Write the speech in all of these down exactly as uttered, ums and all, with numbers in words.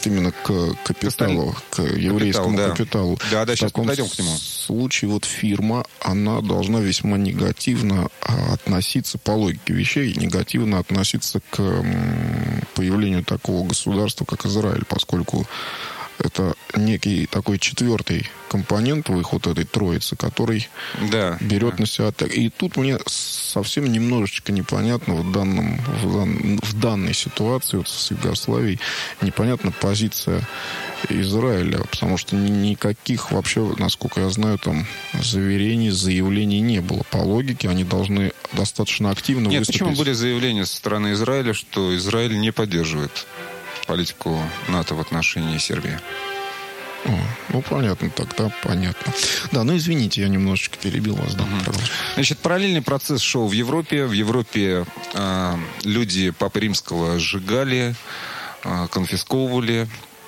вот именно к капиталу, к еврейскому капитал, да. капиталу. Да, да, в сейчас таком подойдем к нему. случае вот фирма, она должна весьма негативно относиться, по логике вещей, негативно относиться к появлению такого государства, как Израиль, поскольку это некий такой четвертый компонент в их вот этой троицы, который да, берет да. на себя так. И тут мне совсем немножечко непонятно в, данном, в, дан, в данной ситуации вот с Югославией непонятна позиция Израиля, потому что никаких вообще, насколько я знаю, там заверений, заявлений не было. По логике они должны достаточно активно Нет, выступить. почему были заявления со стороны Израиля, что Израиль не поддерживает политику НАТО в отношении Сербии? О, ну, понятно, тогда понятно. Да, ну, извините, я немножечко перебил вас. Да, угу. Значит, параллельный процесс шел в Европе. В Европе э, люди Папы Римского сжигали, э, конфисковывали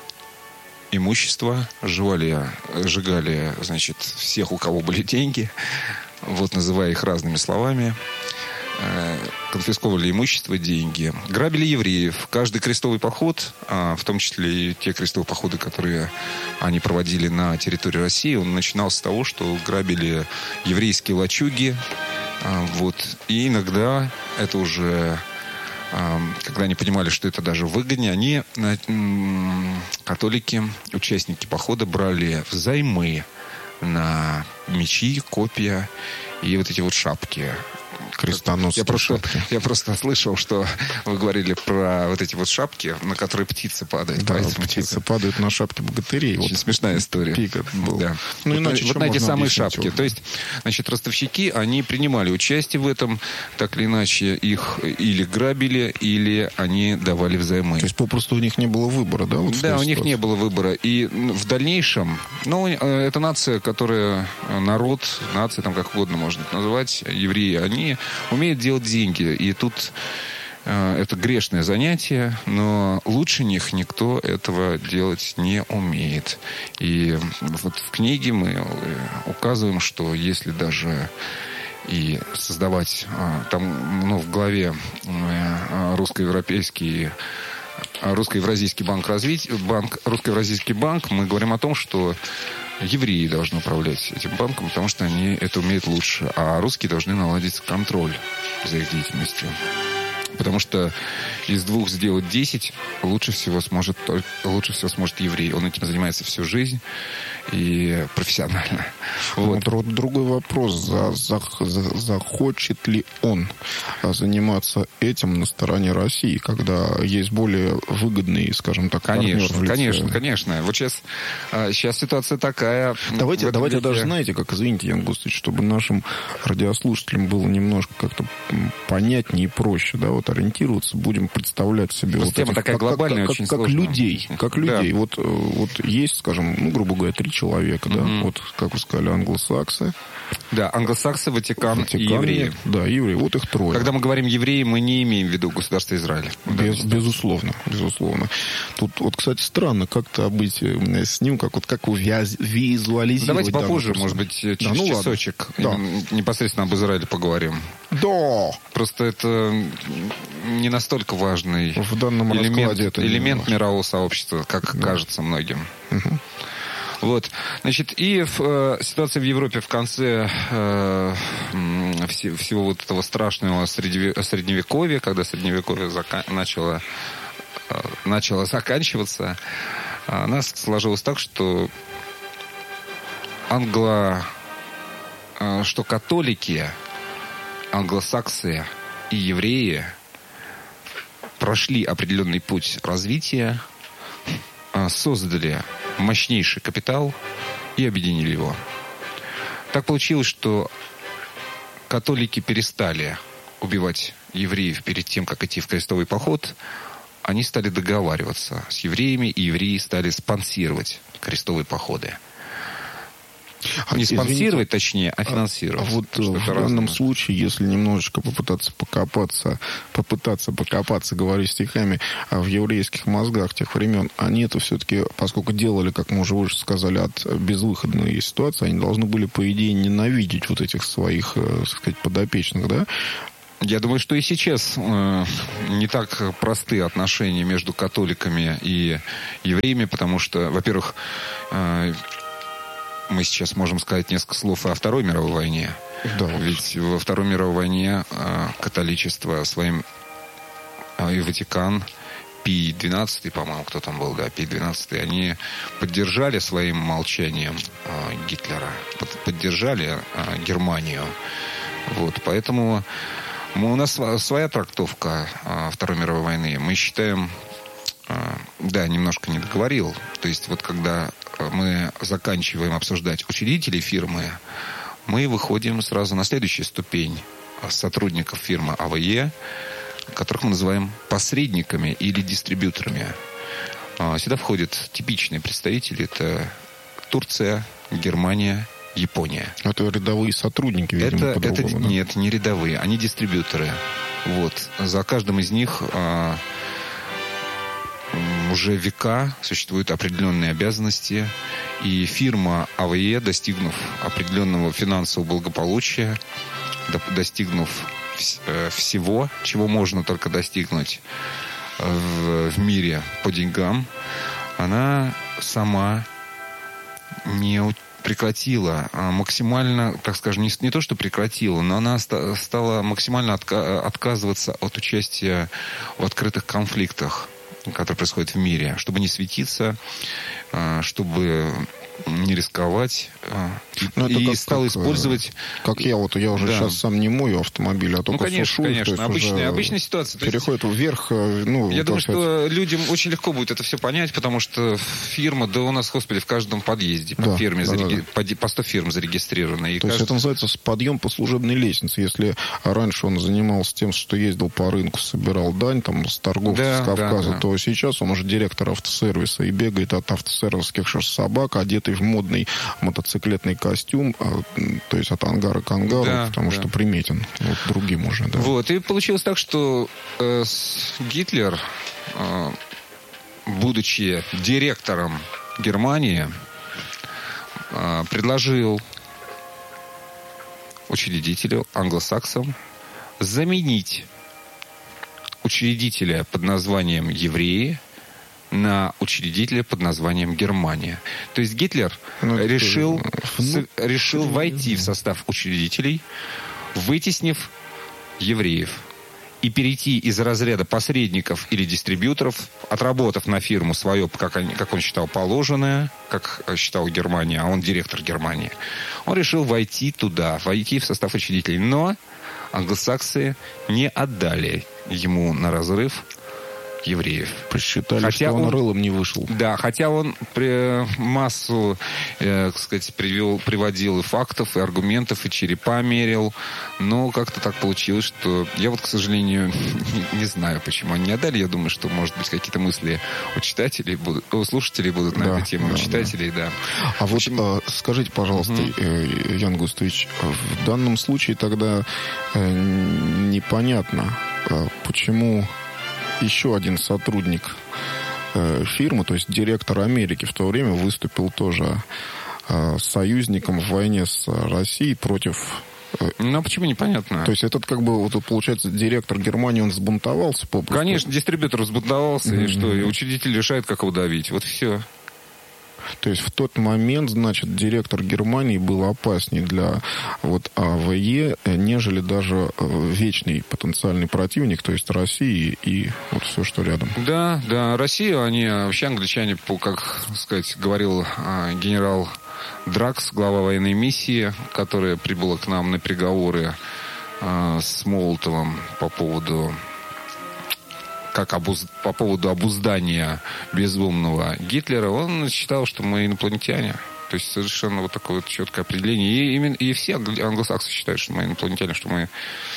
имущество, сжигали, сжигали, значит, всех, у кого были деньги, вот, называя их разными словами. Конфисковали имущество, деньги. Грабили евреев. Каждый крестовый поход, в том числе и те крестовые походы, которые они проводили на территории России, он начинался с того, что грабили еврейские лачуги. Вот. И иногда это уже, когда они понимали, что это даже выгоднее, они, католики, участники похода, брали взаймы на мечи, копья и вот эти вот шапки. Крестоносцы. Я просто, я просто слышал, что вы говорили про вот эти вот шапки, на которые птицы падают. Да, птицы падают на шапки богатырей. Очень вот смешная история. Был. Да. Ну, вот иначе вот на эти самые шапки. Его? То есть, значит, ростовщики, они принимали участие в этом, так или иначе их или грабили, или они давали взаймы. То есть, попросту у них не было выбора, да? Вот да, у них не было выбора. И в дальнейшем, ну, это нация, которая, народ, нация, там как угодно можно это назвать, евреи, они умеют делать деньги. И тут э, это грешное занятие, но лучше них никто этого делать не умеет. И вот в книге мы указываем, что если даже и создавать э, там, ну, в главе э, русско-европейский русско-евразийский банк развития, банк, русско-евразийский банк, мы говорим о том, что евреи должны управлять этим банком, потому что они это умеют лучше, а русские должны наладить контроль за их деятельностью. Потому что из двух сделать десять лучше всего сможет, лучше всего сможет еврей. Он этим занимается всю жизнь и профессионально. Вот. Вот другой вопрос. За, за, за, захочет ли он заниматься этим на стороне России, когда есть более выгодный, скажем так, конечно, партнер? Конечно, конечно. Вот сейчас, сейчас ситуация такая. Давайте, давайте веке... даже, знаете, как, извините, Ян Густович, чтобы нашим радиослушателям было немножко как-то понятнее и проще, да, вот ориентироваться, будем представлять себе вот тема этих, такая как, глобальная, как, очень как, как людей, как людей. Да. Вот, вот есть, скажем, ну, грубо говоря, три человека, да, mm-hmm. вот, как вы сказали, англосаксы. Да, англосаксы, Ватикан, Ватикан и евреи. Нет. Да, евреи, вот их трое. Когда мы говорим евреи, мы не имеем в виду государство Израиль. Без, безусловно, безусловно. Тут, вот, кстати, странно как-то быть с ним, как вот как визуализировать. Давайте попозже, да, может быть, через да, ну, часочек да. непосредственно об Израиле поговорим. Да. Просто это не настолько важный в данном элемент, это элемент мирового сообщества, как да. кажется многим. Угу. Вот, значит, и в, э, ситуация в Европе в конце э, все, всего вот этого страшного средневе, средневековья, когда средневековье зака- начало, э, начало заканчиваться, э, у нас сложилось так, что англо, э, что католики, англосаксы и евреи прошли определенный путь развития, э, создали мощнейший капитал и объединили его. Так получилось, что католики перестали убивать евреев перед тем, как идти в крестовый поход. Они стали договариваться с евреями, и евреи стали спонсировать крестовые походы. Не спонсировать, точнее, а финансировать. А вот в данном случае, если немножечко попытаться покопаться, попытаться покопаться, говорю стихами, в еврейских мозгах тех времен, они это все-таки, поскольку делали, как мы уже выше сказали, от безвыходной ситуации, они должны были, по идее, ненавидеть вот этих своих, так сказать, подопечных, да? Я думаю, что и сейчас э, не так просты отношения между католиками и евреями, потому что, во-первых, э, мы сейчас можем сказать несколько слов о Второй мировой войне. Да. Ведь во Второй мировой войне э, католичество своим э, и Ватикан, Пий двенадцатый, по-моему, кто там был, да, Пий двенадцатый, они поддержали своим молчанием э, Гитлера, под, поддержали э, Германию. Вот, поэтому мы, у нас своя трактовка э, Второй мировой войны. Мы считаем, э, да, немножко не договорил. То есть вот когда мы заканчиваем обсуждать учредителей фирмы, мы выходим сразу на следующую ступень сотрудников фирмы АВЕ, которых мы называем посредниками или дистрибьюторами. Э, сюда входят типичные представители. Это Турция, Германия, Япония. Это рядовые сотрудники, видимо, это, это, да? Нет, не рядовые, они дистрибьюторы. Вот. За каждым из них а, уже века существуют определенные обязанности. И фирма АВЕ, достигнув определенного финансового благополучия, достигнув всего, чего можно только достигнуть в, в мире по деньгам, она сама не прекратила максимально, так скажем, не, не то, что прекратила, но она ста, стала максимально отка, отказываться от участия в открытых конфликтах, которые происходят в мире, чтобы не светиться, чтобы не рисковать. Ну, и как, стал как, использовать... Как я, вот я уже да. сейчас сам не мою автомобиль, а только ну, конечно, сушу. конечно. Обычная, обычная ситуация. Переходит вверх. Ну, я думаю, сказать... что людям очень легко будет это все понять, потому что фирма, да у нас, господи, в каждом подъезде по да, фирме, да, зареги... да. по, по сто фирм зарегистрировано. И То каждый... есть это называется подъем по служебной лестнице. Если раньше он занимался тем, что ездил по рынку, собирал дань там, с торговцев да, с Кавказа, да, да. то сейчас он уже директор автосервиса и бегает от автосервисских собак, одетый в модный мотоциклетный костюм, то есть от ангара к ангару, да, потому да. что приметен вот, другим уже. Да. Вот, и получилось так, что э, Гитлер, э, будучи директором Германии, э, предложил учредителю, англосаксам, заменить учредителя под названием евреи на учредителя под названием Германия. То есть Гитлер ну, решил, ну, решил войти в состав учредителей, вытеснив евреев, и перейти из разряда посредников или дистрибьюторов, отработав на фирму свое, как, они, как он считал, положенное, как считал Германия, а он директор Германии. Он решил войти туда, войти в состав учредителей. Но англосаксы не отдали ему на разрыв евреев. Посчитали, хотя что он, он рылом не вышел. Да, хотя он при, массу, э, так сказать, привел, приводил и фактов, и аргументов, и черепа мерил, но как-то так получилось, что я вот, к сожалению, не, не знаю, почему они не отдали. Я думаю, что, может быть, какие-то мысли у читателей будут, у слушателей будут на да, эту тему, да, у читателей, да. да. А вот общем... скажите, пожалуйста, угу. Ян Густович, в данном случае тогда непонятно, почему еще один сотрудник э, фирмы, то есть директор Америки, в то время выступил тоже э, союзником в войне с Россией против... Э, ну, почему непонятно? То есть этот, как бы, вот получается, директор Германии, он взбунтовался? Попросту? Конечно, дистрибьютор взбунтовался, mm-hmm. и что? И учредитель решает, как его давить. Вот все. То есть в тот момент, значит, директор Германии был опаснее для вот АВЕ, нежели даже вечный потенциальный противник, то есть России и вот все, что рядом. Да, да, Россию, они вообще англичане, как сказать, говорил генерал Дракс, глава военной миссии, которая прибыла к нам на переговоры с Молотовым по поводу... как обуз... по поводу обуздания безумного Гитлера, он считал, что мы инопланетяне. То есть совершенно вот такое вот четкое определение. И, именно, и все англосаксы считают, что мы инопланетяне, что мы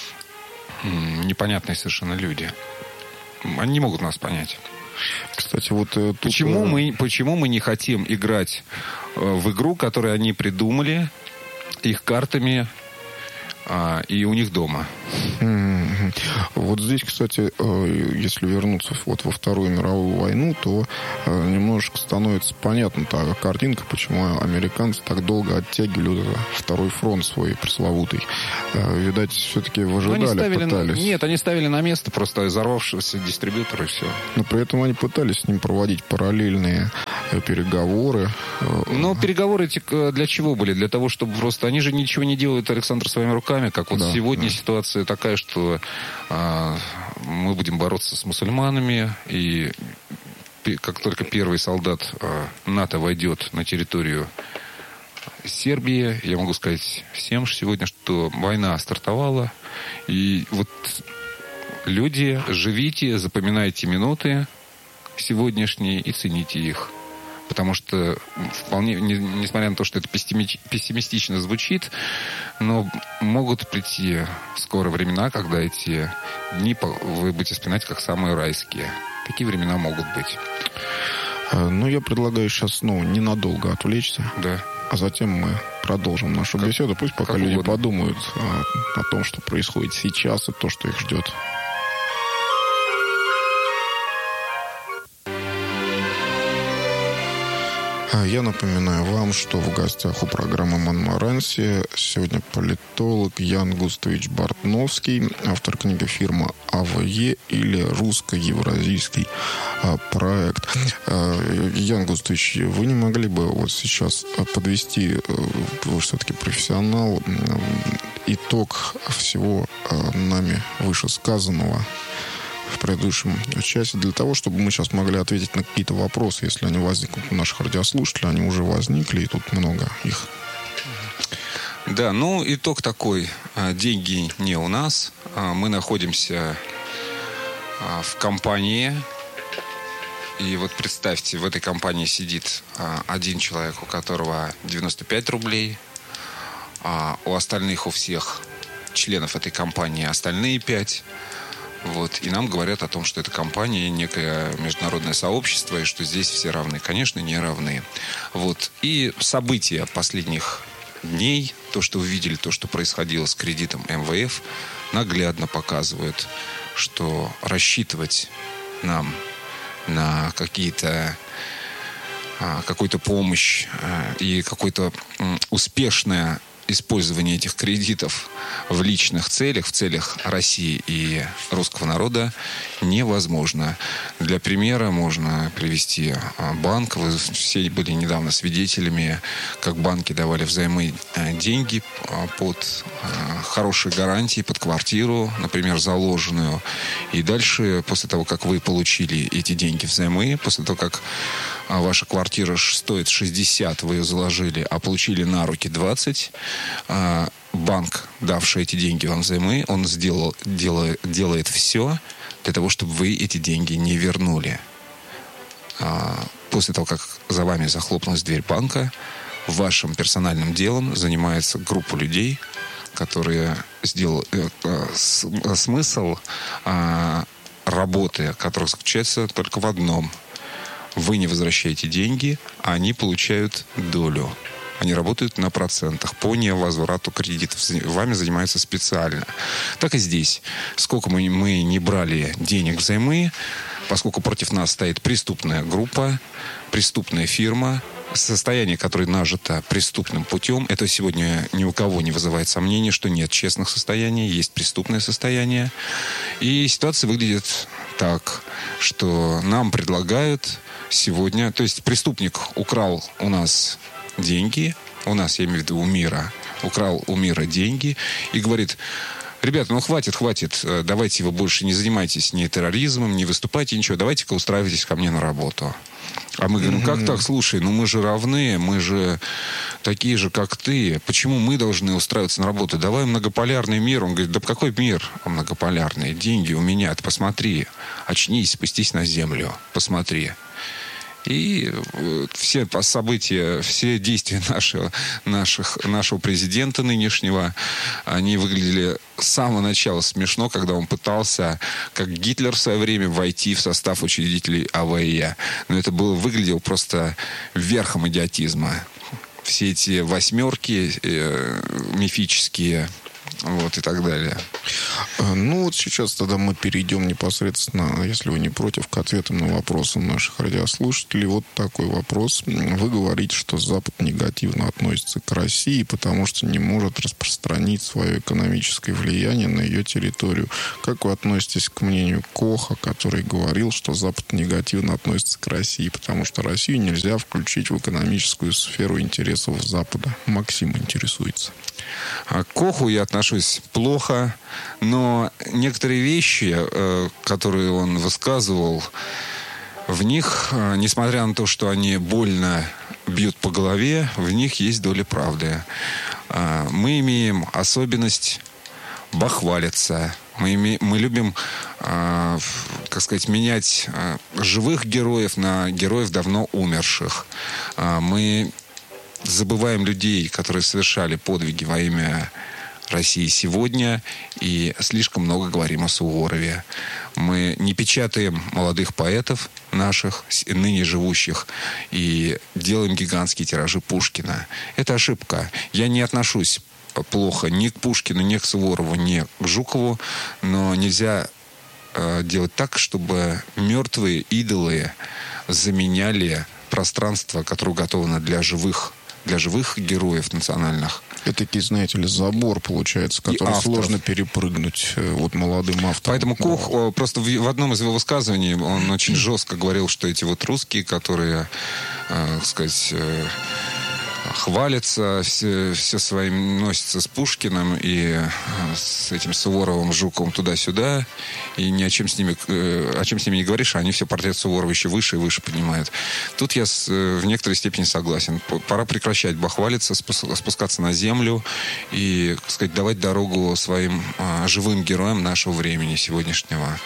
непонятные совершенно люди. Они не могут нас понять. Кстати, вот тут... Почему мы, почему мы не хотим играть в игру, которую они придумали, их картами, и у них дома? Mm-hmm. Вот здесь, кстати, если вернуться вот во Вторую мировую войну, то немножечко становится понятна та картинка, почему американцы так долго оттягивали второй фронт свой пресловутый. Видать, все-таки выжидали, они ставили пытались. На... Нет, они ставили на место просто взорвавшегося дистрибьютора, и все. Но при этом они пытались с ним проводить параллельные переговоры. Но переговоры эти для чего были? Для того, чтобы просто... Они же ничего не делают, Александр, своими руками, как вот да, сегодня да. Ситуация такая, что а, мы будем бороться с мусульманами, и как только первый солдат а, НАТО войдет на территорию Сербии, я могу сказать всем сегодня, что война стартовала, и вот люди, живите, запоминайте минуты сегодняшние и цените их. Потому что вполне, не, несмотря на то, что это пессимистично звучит, но могут прийти скоро времена, когда эти дни вы будете вспоминать как самые райские. Такие времена могут быть. Ну, я предлагаю сейчас, ну, ненадолго отвлечься. Да. А затем мы продолжим нашу как, беседу. Пусть пока люди угодно. подумают о, о том, что происходит сейчас, и то, что их ждет. Я напоминаю вам, что в гостях у программы «Монмаранси» сегодня политолог Ян Густович Бартновский, автор книги «Фирма АВЕ» или «Русско-евразийский проект». Ян Густович, вы не могли бы вот сейчас подвести, вы все-таки профессионал, итог всего нами вышесказанного в предыдущем часе, для того, чтобы мы сейчас могли ответить на какие-то вопросы, если они возникнут у наших радиослушателей, они уже возникли, и тут много их. Да, ну, итог такой. Деньги не у нас. Мы находимся в компании, и вот представьте, в этой компании сидит один человек, у которого девяносто пять рублей, а у остальных, у всех членов этой компании остальные пять. Вот. И нам говорят о том, что эта компания некое международное сообщество, и что здесь все равны. Конечно, не равны. Вот. И события последних дней, то, что вы видели, то, что происходило с кредитом эм вэ эф, наглядно показывают, что рассчитывать нам на какие-то, какую-то помощь и какое-то успешное использование этих кредитов в личных целях, в целях России и русского народа невозможно. Для примера можно привести банк. Вы все были недавно свидетелями, как банки давали взаймы деньги под хорошие гарантии, под квартиру, например, заложенную. И дальше, после того, как вы получили эти деньги взаймы, после того, как ваша квартира стоит шестьдесят, вы ее заложили, а получили на руки двадцать, банк, давший эти деньги вам взаймы, он сделал, делает, делает все для того, чтобы вы эти деньги не вернули. После того, как за вами захлопнулась дверь банка, вашим персональным делом занимается группа людей, которые сделали смысл работы, которая заключается только в одном. Вы не возвращаете деньги, а они получают долю. Они работают на процентах по невозврату кредитов. Вами занимаются специально. Так и здесь. Сколько мы, мы не брали денег взаймы, поскольку против нас стоит преступная группа, преступная фирма, состояние, которое нажито преступным путем, это сегодня ни у кого не вызывает сомнений, что нет честных состояний, есть преступное состояние. И ситуация выглядит так, что нам предлагают сегодня, то есть преступник украл у нас деньги, у нас, я имею в виду у мира, украл у мира деньги и говорит: ребята, ну хватит, хватит, давайте вы больше не занимайтесь ни терроризмом, не выступайте, ничего, давайте-ка устраивайтесь ко мне на работу. А мы говорим: как так, слушай, ну мы же равны, мы же такие же, как ты. Почему мы должны устраиваться на работу? Давай многополярный мир. Он говорит: да какой мир многополярный? Деньги у меня, ты посмотри. Очнись, спустись на землю, посмотри. И все события, все действия нашего, наших, нашего президента нынешнего, они выглядели с самого начала смешно, когда он пытался, как Гитлер в свое время, войти в состав учредителей АВЕ. Но это было, выглядело просто верхом идиотизма. все эти восьмерки э, мифические, вот, и так далее. Ну, вот сейчас тогда мы перейдем непосредственно, если вы не против, к ответам на вопросы наших радиослушателей. Вот такой вопрос. Вы говорите, что Запад негативно относится к России, потому что не может распространить свое экономическое влияние на ее территорию. Как вы относитесь к мнению Коха, который говорил, что Запад негативно относится к России, потому что Россию нельзя включить в экономическую сферу интересов Запада? Максим интересуется. К Коху я отношусь плохо, но некоторые вещи, которые он высказывал, в них, несмотря на то, что они больно бьют по голове, в них есть доля правды. Мы имеем особенность бахвалиться. Мы, име, мы любим, э, как сказать, менять э, живых героев на героев давно умерших. Э, мы забываем людей, которые совершали подвиги во имя России сегодня, и слишком много говорим о Суворове. Мы не печатаем молодых поэтов наших, ныне живущих, и делаем гигантские тиражи Пушкина. Это ошибка. Я не отношусь плохо ни к Пушкину, ни к Суворову, ни к Жукову, но нельзя э, делать так, чтобы мертвые идолы заменяли пространство, которое уготовано для живых, для живых героев национальных. Это, знаете ли, забор, получается, который сложно перепрыгнуть вот молодым авторам. Поэтому Кох, да. Просто в, в одном из его высказываний он очень жестко говорил, что эти вот русские, которые, э, так сказать, э, хвалятся, все, все своим носятся с Пушкиным и с этим Суворовым, Жуковым туда-сюда, и ни о чем с ними, о чем с ними не говоришь, а они все портрет Суворова еще выше и выше поднимают. Тут я с, в некоторой степени согласен. Пора прекращать бахвалиться, спускаться на землю и, так сказать, давать дорогу своим живым героям нашего времени сегодняшнего.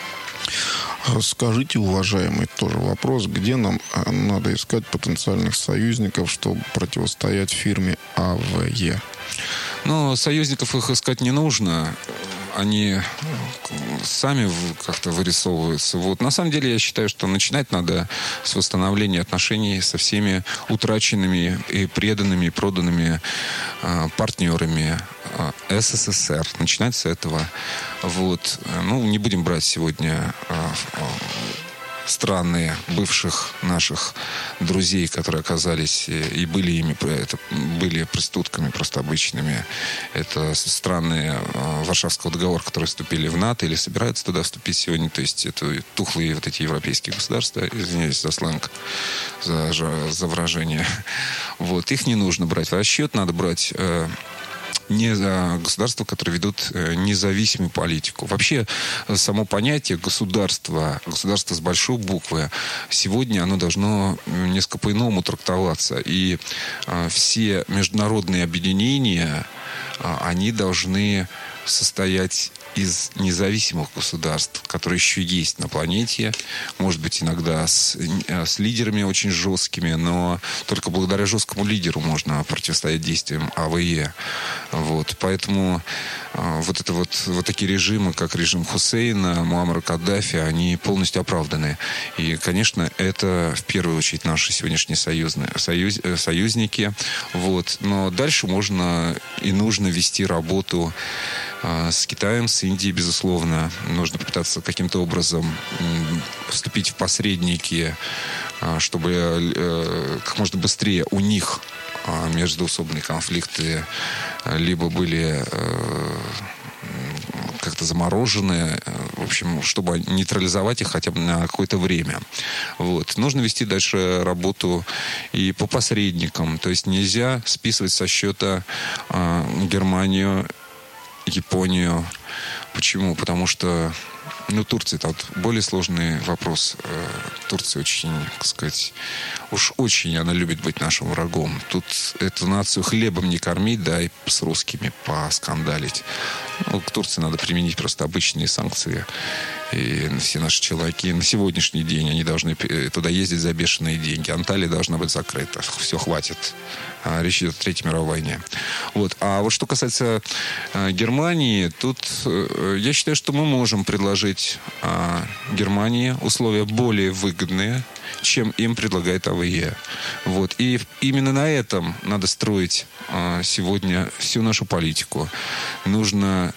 Скажите, уважаемый, тоже вопрос, где нам надо искать потенциальных союзников, чтобы противостоять фирме АВЕ? Ну, союзников их искать не нужно. Они сами как-то вырисовываются. Вот. На самом деле, я считаю, что начинать надо с восстановления отношений со всеми утраченными и преданными, и проданными э, партнерами э, СССР. Начинать с этого. Вот. Ну, не будем брать сегодня э, э, страны бывших наших друзей, которые оказались и были ими, это, были проститутками просто обычными. Это страны Варшавского договора, которые вступили в НАТО или собираются туда вступить сегодня. То есть это тухлые вот эти европейские государства. Извиняюсь за сленг, за, за выражение. Вот. Их не нужно брать в расчет. Надо брать э, не за государства, которые ведут независимую политику. Вообще, само понятие государства, государство с большой буквы, сегодня оно должно несколько по-иному трактоваться. И э, все международные объединения, э, они должны состоять из независимых государств, которые еще есть на планете, может быть, иногда с, с лидерами очень жесткими, но только благодаря жесткому лидеру можно противостоять действиям АВЕ. Вот. Поэтому э, вот, это вот, вот такие режимы, как режим Хусейна, Муаммара Каддафи, они полностью оправданы. И, конечно, это в первую очередь наши сегодняшние союзные, союз, союзники. Вот. Но дальше можно и нужно вести работу с Китаем, с Индией, безусловно. Нужно попытаться каким-то образом вступить в посредники, чтобы как можно быстрее у них междоусобные конфликты либо были как-то заморожены, в общем, чтобы нейтрализовать их хотя бы на какое-то время. Вот. Нужно вести дальше работу и по посредникам. То есть нельзя списывать со счета Германию, Японию. Почему? Потому что, ну, Турция, это вот более сложный вопрос. Турция очень, так сказать, уж очень она любит быть нашим врагом. Тут эту нацию хлебом не кормить, да, и с русскими поскандалить. Ну, к Турции надо применить просто обычные санкции. И все наши человеки на сегодняшний день, они должны туда ездить за бешеные деньги. Анталия должна быть закрыта. Все, хватит. Речь идет о Третьей мировой войне. Вот. А вот что касается э, Германии, тут э, я считаю, что мы можем предложить э, Германии условия более выгодные, чем им предлагает АВЕ. Вот. И именно на этом надо строить а, сегодня всю нашу политику. Нужно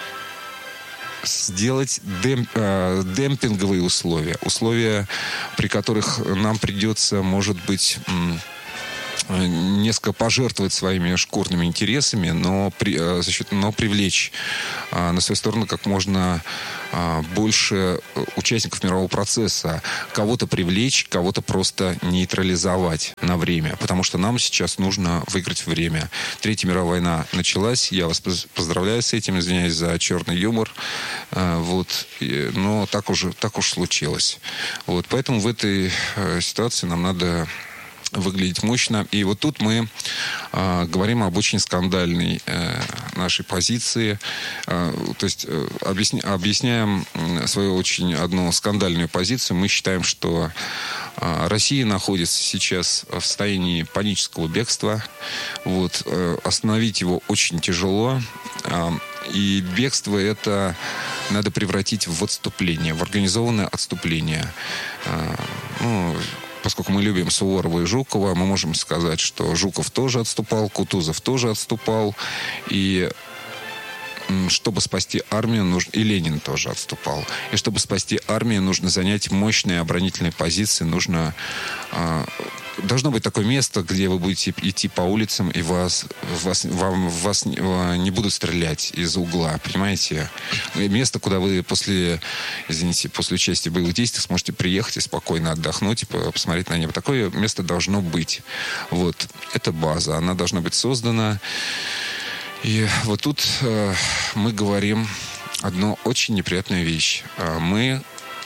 сделать демп, э, демпинговые условия. Условия, при которых нам придется, может быть, э, несколько пожертвовать своими шкурными интересами, но, при, э, за счет, но привлечь э, на свою сторону как можно э, больше участников мирового процесса. Кого-то привлечь, кого-то просто нейтрализовать на время. Потому что нам сейчас нужно выиграть время. Третья мировая война началась. Я вас поздравляю с этим. Извиняюсь за черный юмор. Э, вот. И, но так, уже, так уж случилось. Вот. Поэтому в этой э, ситуации нам надо выглядеть мощно. И вот тут мы э, говорим об очень скандальной э, нашей позиции. Э, то есть э, объясня, объясняем свою очень одну скандальную позицию. Мы считаем, что э, Россия находится сейчас в состоянии панического бегства. Вот, э, остановить его очень тяжело. Э, и бегство это надо превратить в отступление, в организованное отступление. Э, ну, Поскольку мы любим Суворова и Жукова, мы можем сказать, что Жуков тоже отступал, Кутузов тоже отступал. И чтобы спасти армию, нужно... и Ленин тоже отступал. И чтобы спасти армию, нужно занять мощные оборонительные позиции. Нужно... Должно быть такое место, где вы будете идти по улицам, и вас, вас, вам, вас не будут стрелять из угла, понимаете? Место, куда вы после, извините, после участия в боевых действиях сможете приехать и спокойно отдохнуть, и посмотреть на небо. Такое место должно быть. Вот. Это база. Она должна быть создана. И вот тут э, мы говорим одну очень неприятную вещь. Мы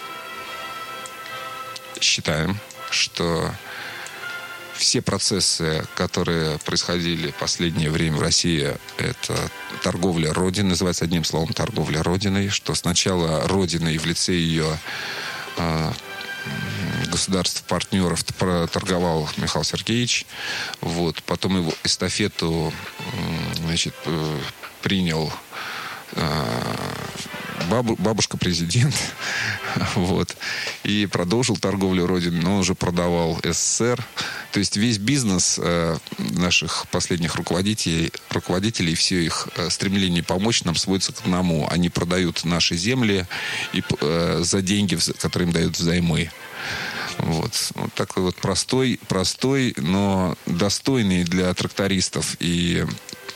считаем, что все процессы, которые происходили в последнее время в России, это торговля Родиной, называется одним словом торговля Родиной, что сначала Родиной в лице ее э, государств-партнеров торговал Михаил Сергеевич, вот, потом его эстафету значит, принял бабу, бабушка-президент, вот, и продолжил торговлю Родиной, но он уже продавал СССР. То есть весь бизнес э, наших последних руководителей, руководителей, все их э, стремление помочь нам сводится к одному. Они продают наши земли и, э, за деньги, которые им дают взаймы. Вот. Вот такой вот простой, простой, но достойный для трактористов и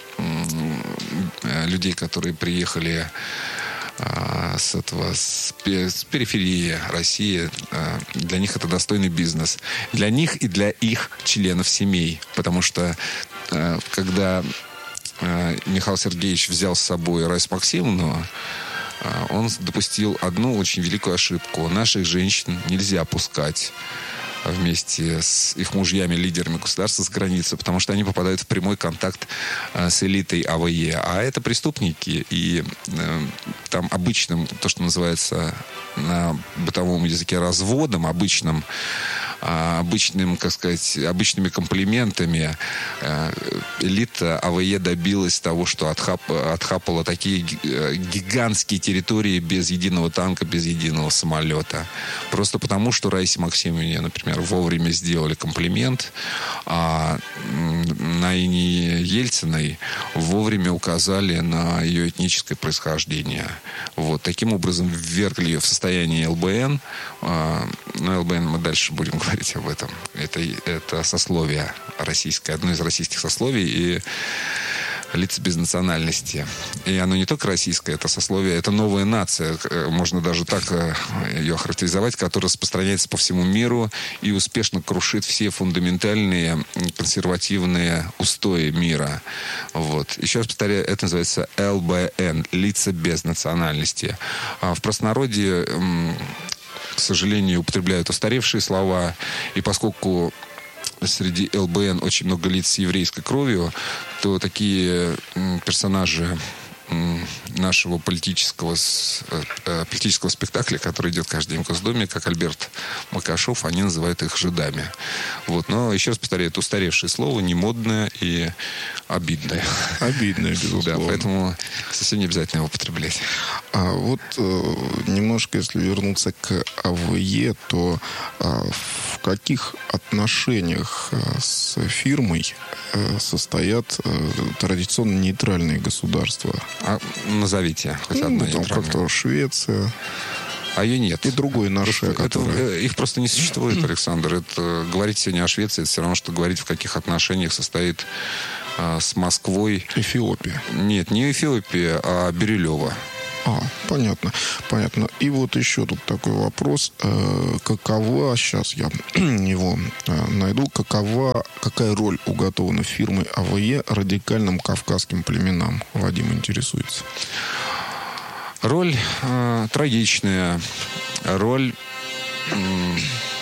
э, людей, которые приехали с этого, с периферии России. Для них это достойный бизнес. Для них и для их членов семей. Потому что когда Михаил Сергеевич взял с собой Раису Максимовну, он допустил одну очень великую ошибку. Наших женщин нельзя пускать вместе с их мужьями, лидерами государства с границы, потому что они попадают в прямой контакт э, с элитой АВЕ. А это преступники, и э, там обычным, то, что называется на бытовом языке разводом, обычным, э, обычным, как сказать, обычными комплиментами э, элита АВЕ добилась того, что отхап, отхапала такие гигантские территории без единого танка, без единого самолета. Просто потому, что Раисе Максимовне, например, вовремя сделали комплимент, а Наине Ельциной вовремя указали на ее этническое происхождение. Вот. Таким образом ввергли ее в состояние ЛБН. Но ЛБН мы дальше будем говорить об этом. Это, это сословие российское, одно из российских сословий, и лица без национальности. И оно не только российское, это сословие, это новая нация, можно даже так ее охарактеризовать, которая распространяется по всему миру и успешно крушит все фундаментальные консервативные устои мира. Вот. Еще раз повторяю, это называется ЛБН, лица без национальности. А в простонародье, к сожалению, употребляют устаревшие слова, и поскольку среди ЛБН очень много лиц с еврейской кровью, то такие персонажи нашего политического, политического спектакля, который идет каждый день в Госдуме, как Альберт Макашов, они называют их жидами. Вот. Но, еще раз повторяю, это устаревшее слово, не модное и обидное. Обидное, безусловно. Да, поэтому совсем не обязательно его употреблять. А вот э, немножко, если вернуться к АВЕ, то э, в каких отношениях э, с фирмой э, состоят э, традиционно нейтральные государства? А назовите хоть одно. Ну, там как-то Швеция. А ее нет. И другой наш. Это, которая... Их просто не существует, Александр. Это говорить сегодня о Швеции, это все равно, что говорить, в каких отношениях состоит а, с Москвой. Эфиопия. Нет, не Эфиопия, а Бирюлево. А, понятно, понятно. И вот еще тут такой вопрос. Э, какова, сейчас я его э, найду, какова, какая роль уготована фирмой АВЕ радикальным кавказским племенам? Вадим интересуется. Роль э, трагичная, роль... Э,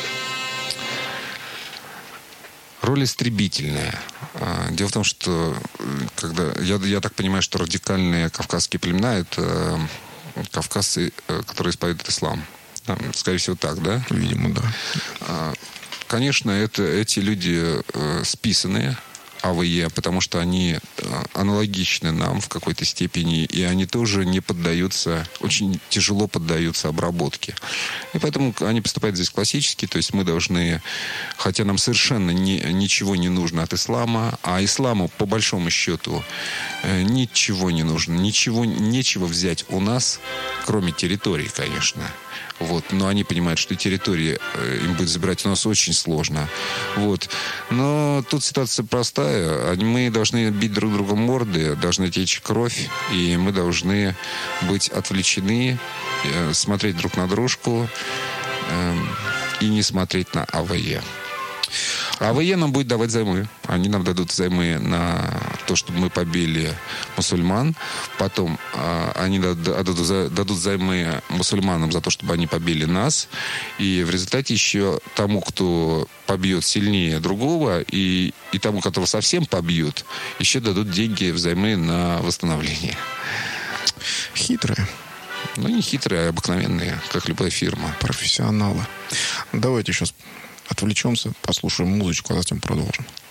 роль истребительная. Дело в том, что когда я, я так понимаю, что радикальные кавказские племена — это кавказцы, которые исповедуют ислам. Скорее всего, так, да? Видимо, да. Конечно, это, эти люди списанные, АВЕ, потому что они аналогичны нам в какой-то степени, и они тоже не поддаются, очень тяжело поддаются обработке. И поэтому они поступают здесь классически, то есть мы должны, хотя нам совершенно не, ничего не нужно от ислама, а исламу, по большому счету, ничего не нужно, ничего, нечего взять у нас, кроме территории, конечно. Вот. Но они понимают, что территории им будет забирать у нас очень сложно. Вот. Но тут ситуация простая. Мы должны бить друг друга морды, должны течь кровь, и мы должны быть отвлечены, смотреть друг на дружку и не смотреть на АВЕ. АВЕ нам будет давать займы. Они нам дадут займы на то, чтобы мы побили мусульман. Потом а, они дадут, дадут займы мусульманам за то, чтобы они побили нас. И в результате еще тому, кто побьет сильнее другого, и, и тому, которого совсем побьют, еще дадут деньги взаймы на восстановление. Хитрые. Ну, не хитрые, а обыкновенные, как любая фирма. Профессионалы. Давайте сейчас отвлечемся, послушаем музычку, а затем продолжим.